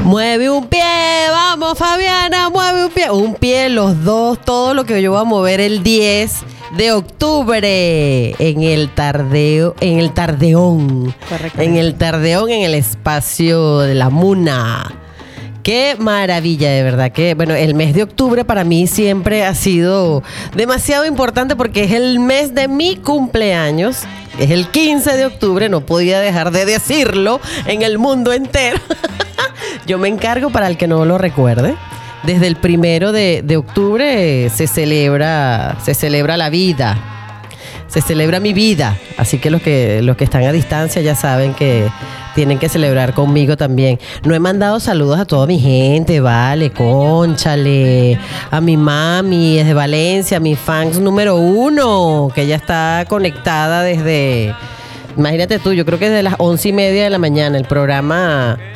Mueve un pie, vamos Fabiana, mueve un pie. Un pie, los dos, todo lo que yo voy a mover el 10 de octubre en el Tardeón. Correcto. En el Tardeón, en el espacio de la Muna. Qué maravilla, de verdad que, bueno, el mes de octubre para mí siempre ha sido demasiado importante porque es el mes de mi cumpleaños. Es el 15 de octubre, no podía dejar de decirlo en el mundo entero. Yo me encargo, para el que no lo recuerde, desde el 1 de octubre se celebra la vida. Se celebra mi vida, así que los que están a distancia ya saben que tienen que celebrar conmigo también. No he mandado saludos a toda mi gente, vale, cónchale, a mi mami desde Valencia, a mi fans número 1, que ya está conectada desde, imagínate tú, yo creo que desde las 11:30 de la mañana, el programa